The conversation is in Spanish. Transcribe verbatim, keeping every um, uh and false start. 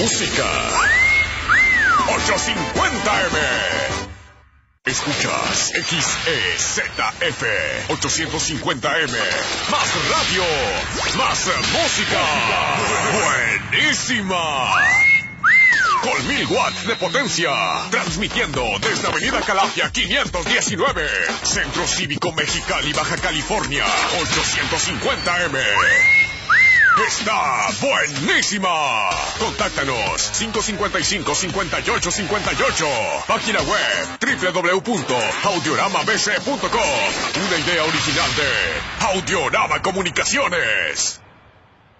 Música ochocientos cincuenta M. Escuchas X E Z F ochocientos cincuenta M. Más radio, más música. Buenísima. Con mil watts de potencia. Transmitiendo desde Avenida Calafia quinientos diecinueve. Centro Cívico Mexicali, Baja California. ochocientos cincuenta M. Está buenísima. Contáctanos cinco cinco cinco, cinco ocho cinco ocho. Página web doble u doble u doble u punto audiorama b c punto com. Una idea original de Audiorama Comunicaciones.